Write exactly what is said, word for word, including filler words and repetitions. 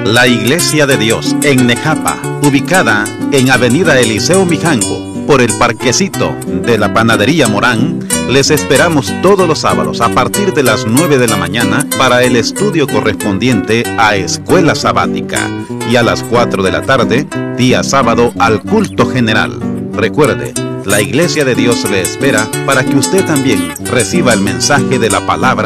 La Iglesia de Dios en Nejapa, ubicada en Avenida Eliseo Mijanco, por el parquecito de la Panadería Morán, les esperamos todos los sábados a partir de las nueve de la mañana para el estudio correspondiente a Escuela Sabática y a las cuatro de la tarde, día sábado, al culto general. Recuerde, la Iglesia de Dios le espera para que usted también reciba el mensaje de la palabra